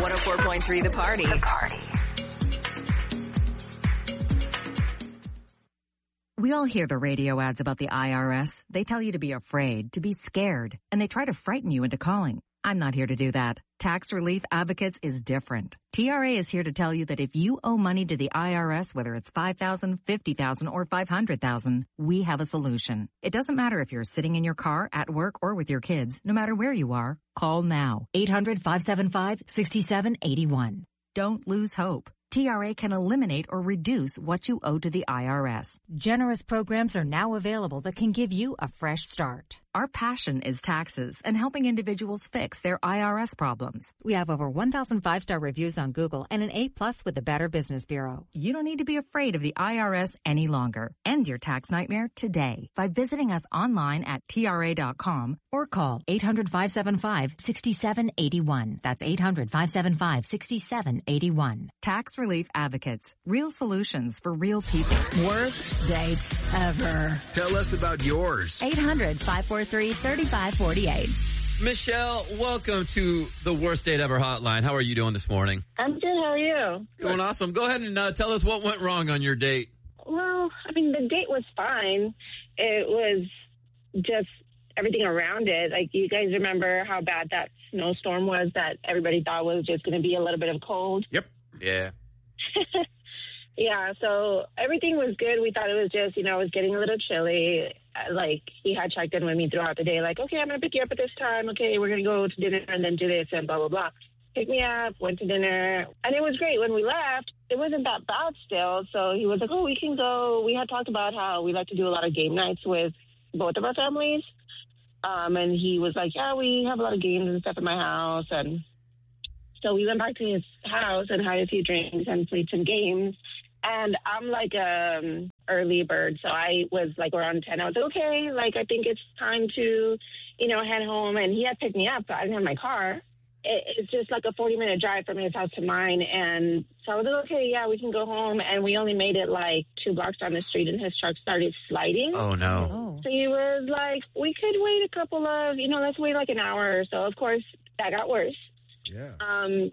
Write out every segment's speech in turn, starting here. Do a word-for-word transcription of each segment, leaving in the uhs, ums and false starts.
one oh four point three The Party. The Party. We all hear the radio ads about the I R S. They tell you to be afraid, to be scared, and they try to frighten you into calling. I'm not here to do that. Tax Relief Advocates is different. T R A is here to tell you that if you owe money to the I R S, whether it's five thousand dollars, fifty thousand dollars, or five hundred thousand dollars, we have a solution. It doesn't matter if you're sitting in your car, at work, or with your kids. No matter where you are, call now. eight hundred, five seven five, six seven eight one. Don't lose hope. T R A can eliminate or reduce what you owe to the I R S. Generous programs are now available that can give you a fresh start. Our passion is taxes and helping individuals fix their I R S problems. We have over one thousand five-star reviews on Google and an A plus with the Better Business Bureau. You don't need to be afraid of the I R S any longer. End your tax nightmare today by visiting us online at T R A dot com or call eight hundred, five seven five, six seven eight one. That's eight hundred, five seven five, six seven eight one. Tax Relief Advocates. Real solutions for real people. Worst dates ever. Tell us about yours. eight hundred, five four three, three five four eight. Michelle, welcome to the Worst Date Ever Hotline. How are you doing this morning? I'm good. How are you? Doing awesome. Go ahead and uh, tell us what went wrong on your date. Well, I mean, the date was fine. It was just everything around it. Like, you guys remember how bad that snowstorm was that everybody thought was just going to be a little bit of cold? Yep. Yeah. Yeah, so everything was good. We thought it was just, you know, it was getting a little chilly. Like, he had checked in with me throughout the day, like, okay, I'm going to pick you up at this time. Okay, we're going to go to dinner and then do this and blah, blah, blah. Picked me up, went to dinner, and it was great. When we left, it wasn't that bad still. So he was like, oh, we can go. We had talked about how we like to do a lot of game nights with both of our families. Um, and he was like, yeah, we have a lot of games and stuff in my house. And so we went back to his house and had a few drinks and played some games. And I'm like um early bird, so I was like around ten. I was like, okay, like I think it's time to, you know, head home. And he had picked me up, so I didn't have my car. It, it's just like a forty minute drive from his house to mine. And so I was like, okay, yeah, we can go home. And we only made it like two blocks down the street, and his truck started sliding. Oh no! So he was like, we could wait a couple of, you know, let's wait like an hour or so. Of course, that got worse. Yeah. Um.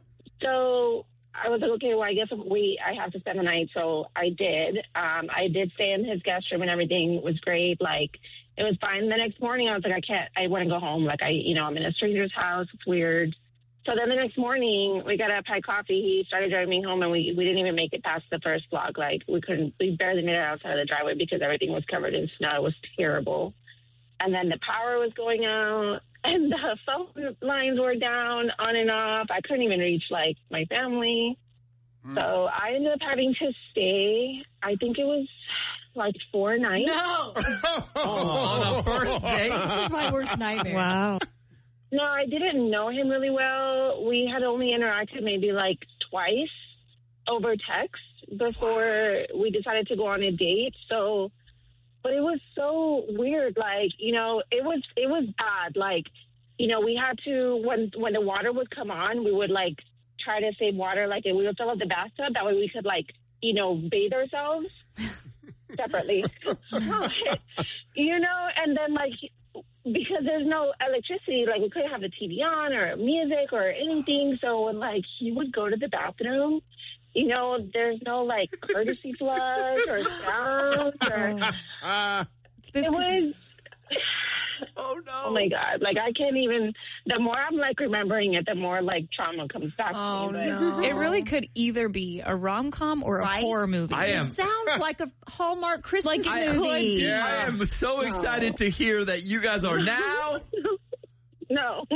So I was like, okay, well, I guess we, I have to spend the night. So I did. Um, I did stay in his guest room and everything was great. Like, it was fine. The next morning, I was like, I can't, I want to go home. Like, I, you know, I'm in a stranger's house. It's weird. So then the next morning, we got up, had coffee. He started driving me home, and we, we didn't even make it past the first block. Like, we couldn't, we barely made it outside of the driveway because everything was covered in snow. It was terrible. And then the power was going out, and the phone lines were down, on and off. I couldn't even reach, like, my family. Mm. So I ended up having to stay. I think it was, like, four nights. No! Oh, on a first date? This is my worst nightmare. Wow. No, I didn't know him really well. We had only interacted maybe, like, twice over text before we decided to go on a date. So... But it was so weird. Like, you know, it was it was bad. Like, you know, we had to, when when the water would come on, we would, like, try to save water. Like, we would fill up the bathtub. That way we could, like, you know, bathe ourselves separately. You know, and then, like, because there's no electricity, like, we couldn't have the T V on or music or anything. So when, like, he would go to the bathroom, you know, there's no, like, courtesy flush or sound or... Uh, it was... oh, no. Oh, my God. Like, I can't even... The more I'm, like, remembering it, the more, like, trauma comes back Oh, to me. But, no. It really could either be a rom-com or a Right? horror movie. I am. It sounds like a Hallmark Christmas Like it movie. could be. Yeah. I am so excited to hear that you guys are now. No.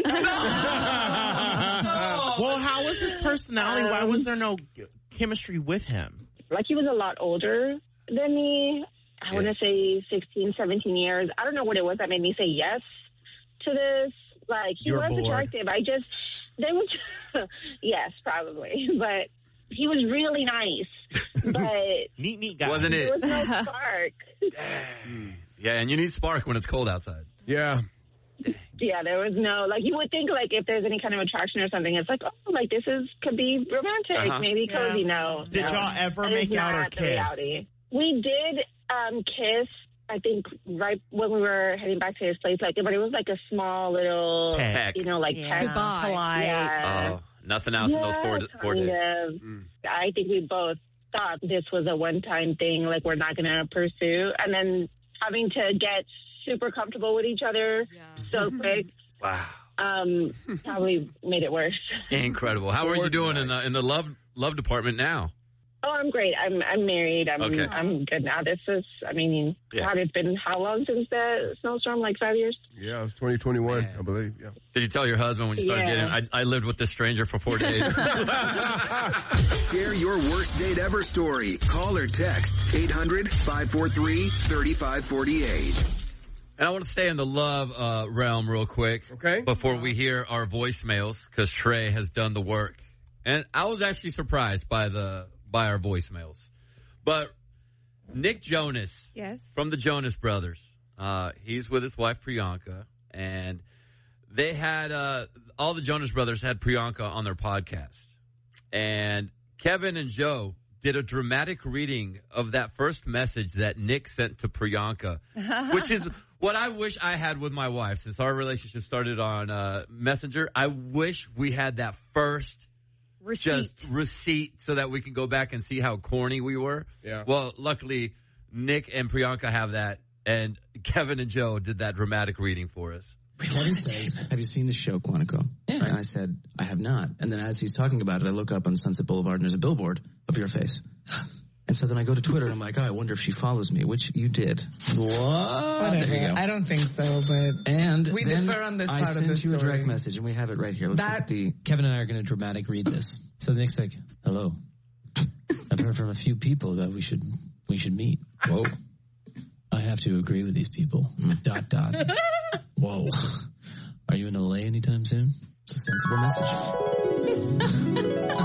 Well, how was his personality? Why was there no chemistry with him? Like, he was a lot older than me. I want to say sixteen, seventeen years. I don't know what it was that made me say yes to this. Like, he You're was bored. attractive. I just, they was, yes, probably. But he was really nice. But Neat, neat guy. Wasn't there it? was no spark. Yeah, and you need spark when it's cold outside. Yeah. Yeah, there was no, like, you would think, like, if there's any kind of attraction or something, it's like, oh, like, this is, could be romantic, Uh-huh. maybe cozy. No. Did no. y'all ever That make is out or not the kiss? reality. We did um, kiss, I think, right when we were heading back to his place, like, but it was like a small little, Peck. you know, like, Yeah. peck. Goodbye. Polite. Yeah. Oh, Nothing else yeah, in those four, four kind days. of. Mm. I think we both thought this was a one-time thing, like we're not going to pursue. And then having to get super comfortable with each other so quick Wow. um, probably made it worse. Incredible. How are you doing in the in the love love department now? Oh, I'm great. I'm I'm married. I'm Okay. I'm good now. This is, I mean, Yeah. God, it's been how long since the snowstorm? Like five years? Yeah, it was twenty twenty-one, I believe. Yeah. Did you tell your husband when you started Yeah. getting? I, I lived with this stranger for four days. Share your worst date ever story. Call or text eight hundred, five four three, three five four eight. And I want to stay in the love uh, realm real quick. Okay. Before we hear our voicemails, because Trey has done the work, and I was actually surprised by the by our voicemails. But Nick Jonas, Yes. from the Jonas Brothers, uh, he's with his wife Priyanka, and they had uh, all the Jonas Brothers had Priyanka on their podcast, and Kevin and Joe did a dramatic reading of that first message that Nick sent to Priyanka, which is what I wish I had with my wife. Since our relationship started on uh, Messenger, I wish we had that first Receipt. just receipt so that we can go back and see how corny we were. Yeah. Well, luckily, Nick and Priyanka have that, and Kevin and Joe did that dramatic reading for us. Kevin says, have you seen the show, Quantico? Yeah. And I said, I have not. And then as he's talking about it, I look up on Sunset Boulevard and there's a billboard of your face. And so then I go to Twitter and I'm like, oh, I wonder if she follows me, which you did. What? Whatever. There you go. I don't think so, but And we then differ on this I part of the sent you a story. direct message and we have it right here. Let's That- look at the... Kevin and I are going to dramatic read this. So Nick's like, hello. I've heard from a few people that we should we should meet. Whoa. I have to agree with these people. Dot, dot. Whoa. Are you in L A anytime soon? It's a sensible message.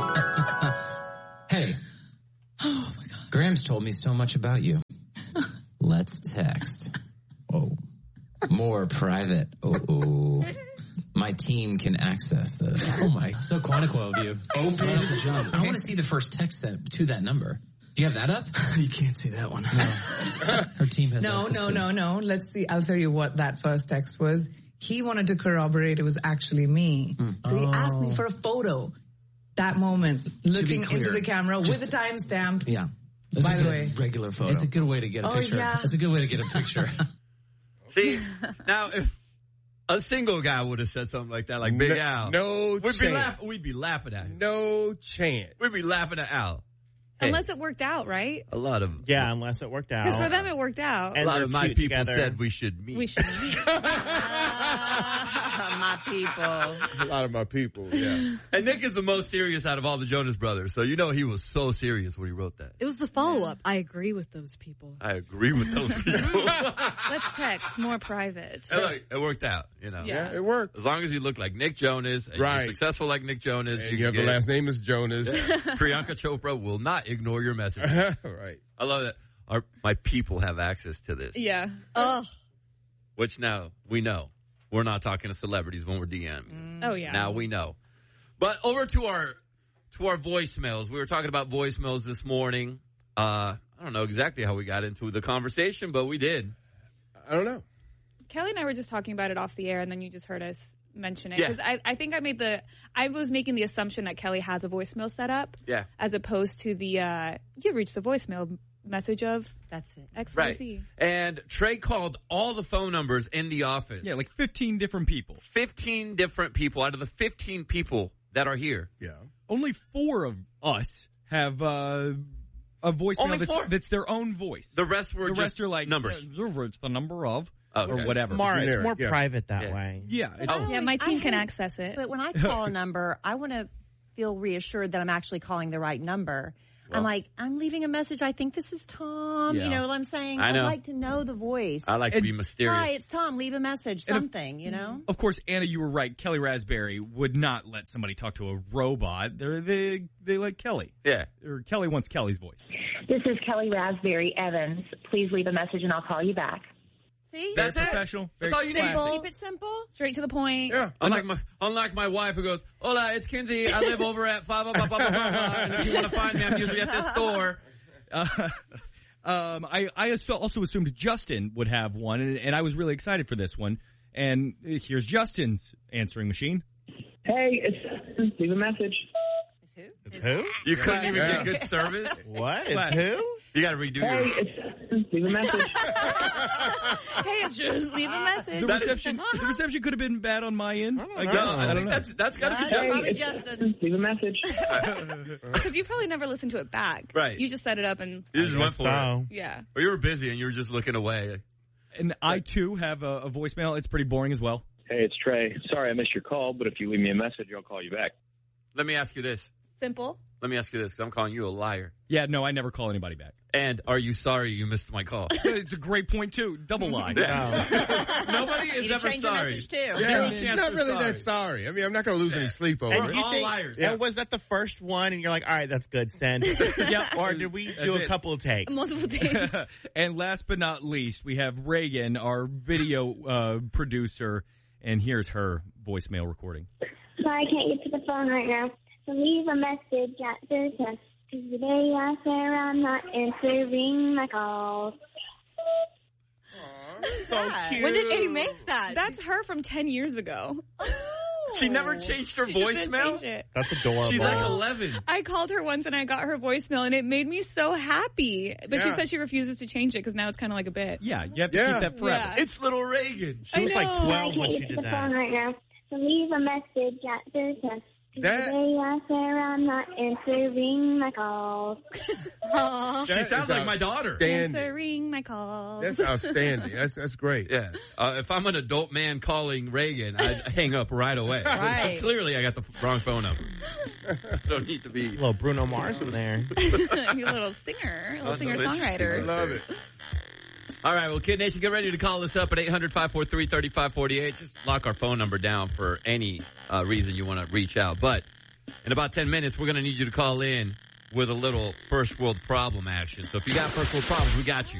Hey. Oh my God. Graham's told me so much about you. Let's text. Whoa. More private. Oh. My team can access this. Oh my. So Quantico of you. Open the jump. I want to see the first text sent to that number. Do you have that up? You can't see that one. Her team has No, access no, to it. no, no. Let's see. I'll tell you what that first text was. He wanted to corroborate it was actually me. So he asked me for a photo. That moment, looking clear, into the camera just- with a timestamp. Yeah. That's By a the good way. Regular photo. It's a good way to get a Oh, picture. yeah. It's a good way to get a picture. See, now if a single guy would have said something like that, like Big No- Al, no we'd be chance. laughing. We'd be laughing at him. No chance. We'd be laughing at Al. Hey, Unless it worked out, right? a lot of Yeah, unless it worked out. Because for them it worked out. a And lot they're of my cute people together. said we should meet. we should meet. My people. A lot of my people, yeah. And Nick is the most serious out of all the Jonas Brothers, so you know he was so serious when he wrote that. It was the follow-up. I agree with those people. I agree with those people. Let's text more private. And look, it worked out, you know. Yeah. It worked. As long as you look like Nick Jonas, and Right. you're successful like Nick Jonas, And you, you have can the get- last name is Jonas. Priyanka Chopra will not ignore your message. Right. I love that. Our my people have access to this, Yeah. Ugh. which now we know. We're not talking to celebrities when we're DMing. Oh, yeah. Now we know. But over to our to our voicemails. We were talking about voicemails this morning. Uh, I don't know exactly how we got into the conversation, but we did. I don't know. Kelly and I were just talking about it off the air, and then you just heard us mention it. Yeah. Because I, I think I made the, I was making the assumption that Kelly has a voicemail set up. Yeah. As opposed to the, uh, you reached the voicemail message of That's it. X Y Right. Z. And Trey called all the phone numbers in the office. Yeah, like fifteen different people. fifteen different people out of the fifteen people that are here. Yeah. Only four of us have uh, a voicemail Only that's, four? that's their own voice. The rest were the just rest are like numbers. Yeah, it's the number of Oh, okay. or whatever. More, it's Generic, more yeah. private that Yeah. way. Yeah. It's, Oh. Yeah, my team I can hate- access it. But when I call a number, I want to feel reassured that I'm actually calling the right number. Well- I'm like, I'm leaving a message. I think this is Tom. Yeah. You know what I'm saying? I know. I'd like to know the voice. I like to be mysterious. Hi, it's Tom. Leave a message. And if- Something, you know? Of course, Anna, you were right. Kelly Raspberry would not let somebody talk to a robot. They're, they they like Kelly. Yeah. Or Kelly wants Kelly's voice. This is Kelly Raspberry Evans. Please leave a message and I'll call you back. See? Very That's it. professional. Very That's all you need. classy. Keep it simple. Straight to the point. Yeah. Unlike my, unlike my wife who goes, hola, it's Kinsey. I live over at blah, blah, blah, blah, blah, blah, blah. And if you want to find me, I'm usually at this store. Uh, um, I, I also assumed Justin would have one, and, and I was really excited for this one. And here's Justin's answering machine. Hey, it's leave a message. It's who? You couldn't even Yeah. get good service? What? It's What? who? You got to redo Hey, your... it's leave a message. Hey, it's just leave a message. The That is- reception, the reception could have been bad on my end. I, guess. No, I I don't think know. that's, that's got to be Uh, Justin. probably it's Justin. leave a message. Because you probably never listened to it back. Right. You just set it up and You just I went guess for it. so. yeah. Or you were busy and you were just looking away. And I, too, have a, a voicemail. It's pretty boring as well. Hey, it's Trey. Sorry I missed your call, but if you leave me a message, I'll call you back. Let me ask you this. Simple. Let me ask you this, because I'm calling you a liar. Yeah, no, I never call anybody back. And are you sorry you missed my call? It's a great point, too. Double lie. Nobody is You ever change your sorry. message too. Yeah, Zero he's chance not for really sorry. that sorry. I mean, I'm not going to lose any sleep over And it. you all think, liars. And was that the first one? And you're like, all right, that's good. Send. Yep. Or did we do That's a it. couple of takes? Multiple days. And last but not least, we have Reagan, our video uh, producer, and here's her voicemail recording. Sorry, I can't get to the phone right now. So leave a message at the test. Because the day I swear I'm not answering my calls. So cute. When did she make that? That's her from ten years ago. She never changed her She just didn't voicemail? change it. That's adorable. She's like eleven. I called her once and I got her voicemail and it made me so happy. But she Yeah. said she refuses to change it because now it's kind of like a bit. Yeah, you have to Yeah. keep that forever. Yeah. It's little Reagan. She was I like know. I twelve can't when she get to did the phone that. right now. So leave a message at the test. That- The day I swear I'm not answering my calls. Aw. She That sounds is like my daughter. outstanding. Answering my calls. That's outstanding. That's that's great. Yeah. Uh, if I'm an adult man calling Reagan, I'd hang up right away. Right. Clearly, I got the wrong phone number. Don't need to be. A little Bruno Mars in there. You're a little singer, a little That's singer interesting. I songwriter. Love it. All right, well, Kid Nation, get ready to call us up at eight hundred, five four three, three five four eight. Just lock our phone number down for any uh, reason you want to reach out. But in about ten minutes, we're going to need you to call in with a little first world problem action. So if you got first world problems, we got you.